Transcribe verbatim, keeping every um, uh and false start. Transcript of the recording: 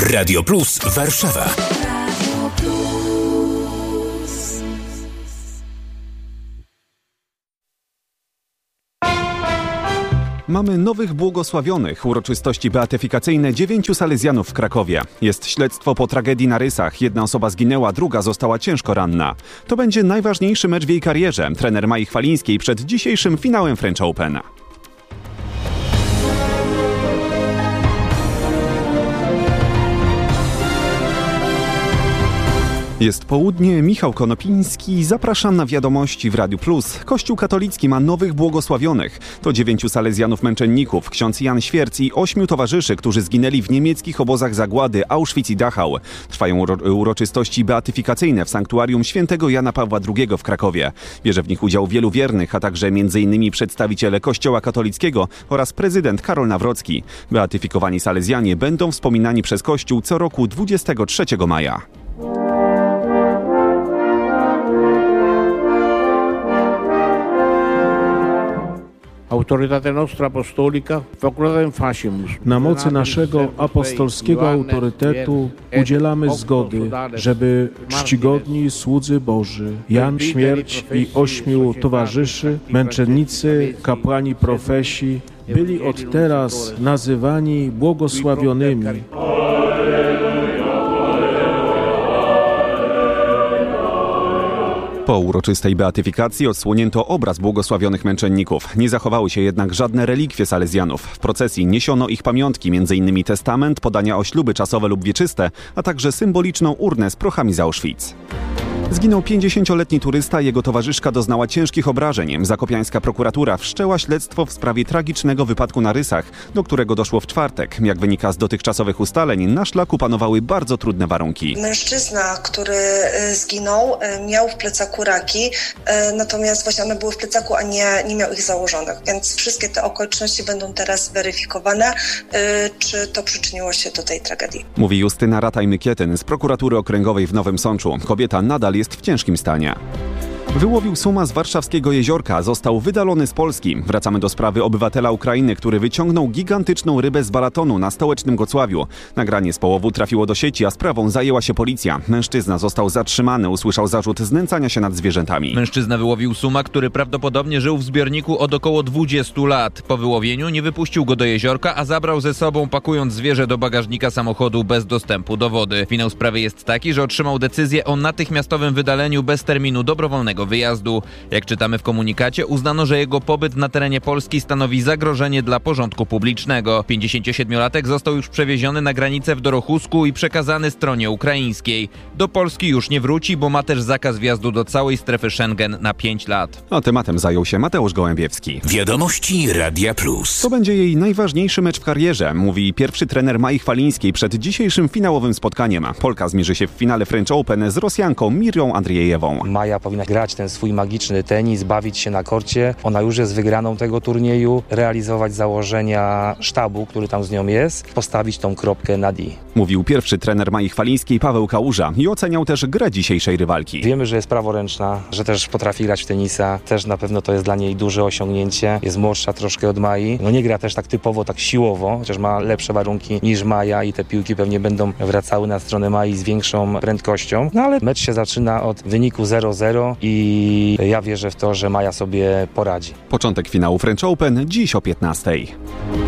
Radio Plus Warszawa. Mamy nowych błogosławionych. Uroczystości beatyfikacyjne dziewięciu salezjanów w Krakowie. Jest śledztwo po tragedii na Rysach. Jedna osoba zginęła, druga została ciężko ranna. To będzie najważniejszy mecz w jej karierze. Trener Mai Chwalińskiej przed dzisiejszym finałem French Open. Jest południe, Michał Konopiński, zapraszam na wiadomości w Radiu Plus. Kościół katolicki ma nowych błogosławionych. To dziewięciu salezjanów męczenników, ksiądz Jan Świerc i ośmiu towarzyszy, którzy zginęli w niemieckich obozach zagłady Auschwitz i Dachau. Trwają uro- uroczystości beatyfikacyjne w sanktuarium świętego Jana Pawła drugiego w Krakowie. Bierze w nich udział wielu wiernych, a także między innymi przedstawiciele Kościoła katolickiego oraz prezydent Karol Nawrocki. Beatyfikowani salezjanie będą wspominani przez Kościół co roku dwudziestego trzeciego maja. Na mocy naszego apostolskiego autorytetu udzielamy zgody, żeby czcigodni słudzy Boży, Jan Śmierć i ośmiu towarzyszy, męczennicy, kapłani profesji, byli od teraz nazywani błogosławionymi. Po uroczystej beatyfikacji odsłonięto obraz błogosławionych męczenników. Nie zachowały się jednak żadne relikwie salezjanów. W procesji niesiono ich pamiątki, między innymi testament, podania o śluby czasowe lub wieczyste, a także symboliczną urnę z prochami z Auschwitz. Zginął pięćdziesięcioletni turysta, jego towarzyszka doznała ciężkich obrażeń. Zakopiańska prokuratura wszczęła śledztwo w sprawie tragicznego wypadku na Rysach, do którego doszło w czwartek. Jak wynika z dotychczasowych ustaleń, na szlaku panowały bardzo trudne warunki. Mężczyzna, który zginął, miał w plecaku raki, natomiast właśnie one były w plecaku, a nie, nie miał ich założonych. Więc wszystkie te okoliczności będą teraz weryfikowane, czy to przyczyniło się do tej tragedii. Mówi Justyna Rataj-Mykietyn z prokuratury okręgowej w Nowym Sączu. Kobieta nadal jest w ciężkim stanie. Wyłowił suma z warszawskiego jeziorka, został wydalony z Polski. Wracamy do sprawy obywatela Ukrainy, który wyciągnął gigantyczną rybę z balatonu na stołecznym Gocławiu. Nagranie z połowu trafiło do sieci, a sprawą zajęła się policja. Mężczyzna został zatrzymany, usłyszał zarzut znęcania się nad zwierzętami. Mężczyzna wyłowił suma, który prawdopodobnie żył w zbiorniku od około dwudziestu lat. Po wyłowieniu nie wypuścił go do jeziorka, a zabrał ze sobą, pakując zwierzę do bagażnika samochodu bez dostępu do wody. Finał sprawy jest taki, że otrzymał decyzję o natychmiastowym wydaleniu bez terminu dobrowolnego wyjazdu. Jak czytamy w komunikacie, uznano, że jego pobyt na terenie Polski stanowi zagrożenie dla porządku publicznego. pięćdziesięciosiedmiolatek został już przewieziony na granicę w Dorochusku i przekazany stronie ukraińskiej. Do Polski już nie wróci, bo ma też zakaz wjazdu do całej strefy Schengen na pięć lat. A tematem zajął się Mateusz Gołębiewski. Wiadomości Radia Plus. To będzie jej najważniejszy mecz w karierze, mówi pierwszy trener Mai Chwalińskiej przed dzisiejszym finałowym spotkaniem. Polka zmierzy się w finale French Open z Rosjanką Mirią Andrzejewą. Maja powinna grać ten swój magiczny tenis, bawić się na korcie. Ona już jest wygraną tego turnieju, realizować założenia sztabu, który tam z nią jest, postawić tą kropkę nad i. Mówił pierwszy trener Mai Chwalińskiej Paweł Kałuża i oceniał też grę dzisiejszej rywalki. Wiemy, że jest praworęczna, że też potrafi grać w tenisa. Też na pewno to jest dla niej duże osiągnięcie. Jest młodsza troszkę od Mai. No nie gra też tak typowo, tak siłowo, chociaż ma lepsze warunki niż Maja i te piłki pewnie będą wracały na stronę Mai z większą prędkością. No ale mecz się zaczyna od wyniku zero zero i I ja wierzę w to, że Maja sobie poradzi. Początek finału French Open dziś o piętnastej.